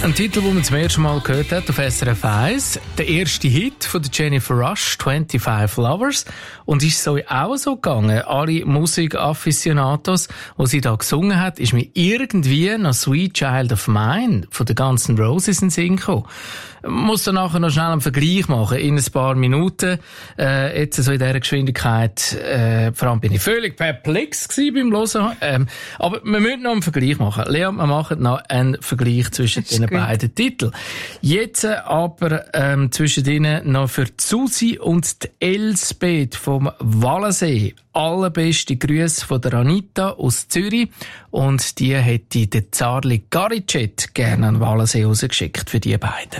Ein Titel, den man zum ersten Mal gehört hat auf SRF 1. Der erste Hit von der Jennifer Rush, 25 Lovers. Und ist es euch auch so gegangen? Alle Musikafficionados, die sie da gesungen hat, ist mir irgendwie noch Sweet Child of Mine von den Guns N' Roses in den Sinn gekommen. Muss dann nachher noch schnell einen Vergleich machen, in ein paar Minuten. Jetzt so in dieser Geschwindigkeit, vor allem bin ich völlig perplex gewesen beim Hören. Aber wir müssen noch einen Vergleich machen. Lea, wir machen noch einen Vergleich zwischen den beiden Titeln. Jetzt aber zwischen ihnen noch für die Susi und die Elsbeth vom Wallensee. Allerbeste Grüße von der Anita aus Zürich. Und die hätte der Zarli Garicet gerne an Wallensee rausgeschickt für die beiden.